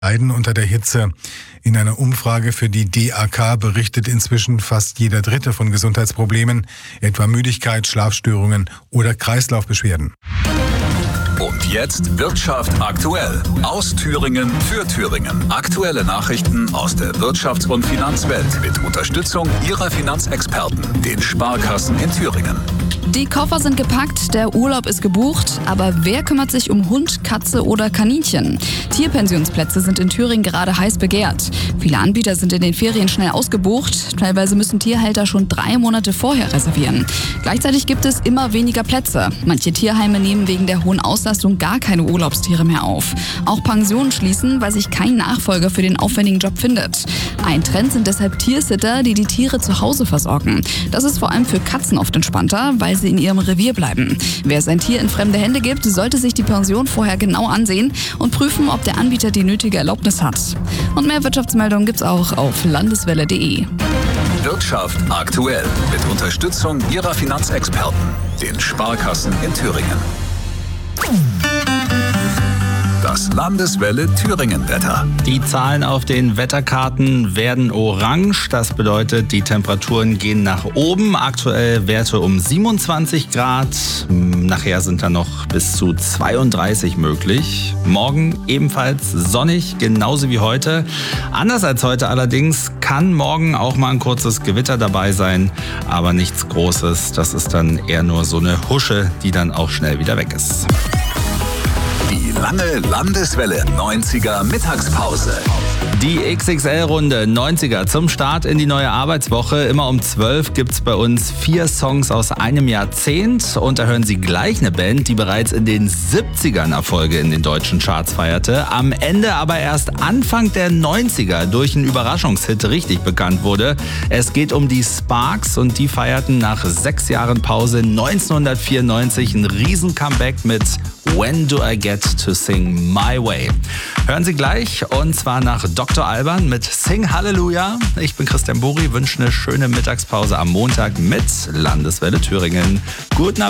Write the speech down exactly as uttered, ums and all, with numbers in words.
leiden unter der Hitze. In einer Umfrage für die D A K berichtet inzwischen fast jeder Dritte von Gesundheitsproblemen, etwa Müdigkeit, Schlafstörungen oder Kreislaufbeschwerden. Und jetzt Wirtschaft aktuell. Aus Thüringen für Thüringen. Aktuelle Nachrichten aus der Wirtschafts- und Finanzwelt mit Unterstützung Ihrer Finanzexperten, den Sparkassen in Thüringen. Die Koffer sind gepackt, der Urlaub ist gebucht, aber wer kümmert sich um Hund, Katze oder Kaninchen? Tierpensionsplätze sind in Thüringen gerade heiß begehrt. Viele Anbieter sind in den Ferien schnell ausgebucht, teilweise müssen Tierhalter schon drei Monate vorher reservieren. Gleichzeitig gibt es immer weniger Plätze. Manche Tierheime nehmen wegen der hohen Auslastung gar keine Urlaubstiere mehr auf. Auch Pensionen schließen, weil sich kein Nachfolger für den aufwendigen Job findet. Ein Trend sind deshalb Tiersitter, die die Tiere zu Hause versorgen. Das ist vor allem für Katzen oft entspannter, weil sie in ihrem Revier bleiben. Wer sein Tier in fremde Hände gibt, sollte sich die Pension vorher genau ansehen und prüfen, ob der Anbieter die nötige Erlaubnis hat. Und mehr Wirtschaftsmeldungen gibt's auch auf landeswelle punkt de. Wirtschaft aktuell mit Unterstützung Ihrer Finanzexperten, den Sparkassen in Thüringen. Das Landeswelle Thüringen-Wetter. Die Zahlen auf den Wetterkarten werden orange. Das bedeutet, die Temperaturen gehen nach oben. Aktuell Werte um siebenundzwanzig Grad. Nachher sind dann noch bis zu zweiunddreißig möglich. Morgen ebenfalls sonnig, genauso wie heute. Anders als heute allerdings kann morgen auch mal ein kurzes Gewitter dabei sein. Aber nichts Großes. Das ist dann eher nur so eine Husche, die dann auch schnell wieder weg ist. Die lange Landeswelle neunziger Mittagspause. Die X X L-Runde neunziger zum Start in die neue Arbeitswoche. Immer um zwölf gibt es bei uns vier Songs aus einem Jahrzehnt. Und da hören Sie gleich eine Band, die bereits in den siebzigern Erfolge in den deutschen Charts feierte. Am Ende aber erst Anfang der neunziger durch einen Überraschungshit richtig bekannt wurde. Es geht um die Sparks und die feierten nach sechs Jahren Pause neunzehnhundertvierundneunzig ein Riesen-Comeback mit When Do I Get to Sing My Way. Hören Sie gleich, und zwar nach Doktor Alban mit Sing Halleluja. Ich bin Christian Buri, wünsche eine schöne Mittagspause am Montag mit Landeswelle Thüringen. Guten Appetit.